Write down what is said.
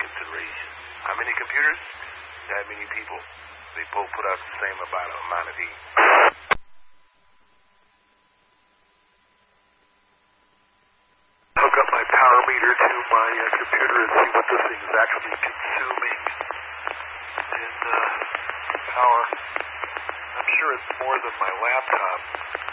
consideration. How many computers? That many people. They both put out the same amount of heat. Hook up my power meter to my computer and see what this thing is actually consuming in power. I'm sure it's more than my laptop.